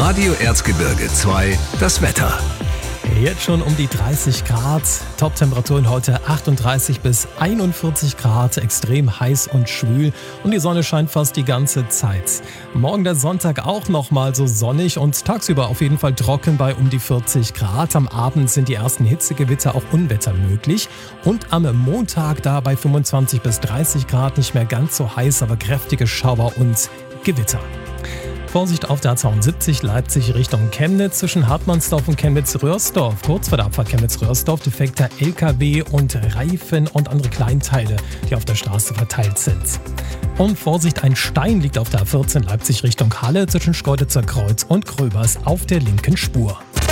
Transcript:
Radio Erzgebirge 2, das Wetter. Jetzt schon um die 30 Grad, Top-Temperaturen heute 38 bis 41 Grad, extrem heiß und schwül und die Sonne scheint fast die ganze Zeit. Morgen der Sonntag auch nochmal so sonnig und tagsüber auf jeden Fall trocken bei um die 40 Grad. Am Abend sind die ersten Hitzegewitter, auch Unwetter möglich und am Montag da bei 25 bis 30 Grad nicht mehr ganz so heiß, aber kräftige Schauer und Gewitter. Vorsicht auf der A72 Leipzig Richtung Chemnitz zwischen Hartmannsdorf und Chemnitz-Röhrsdorf. Kurz vor der Abfahrt Chemnitz-Röhrsdorf defekter LKW und Reifen und andere Kleinteile, die auf der Straße verteilt sind. Und Vorsicht, ein Stein liegt auf der A14 Leipzig Richtung Halle zwischen Schkeuditzer Kreuz und Gröbers auf der linken Spur.